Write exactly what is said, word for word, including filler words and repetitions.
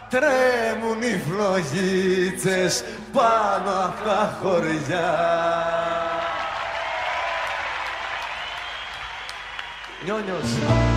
τρέμουν οι φλογίτσες πάνω απ' τα χωριά. Νιόνιος.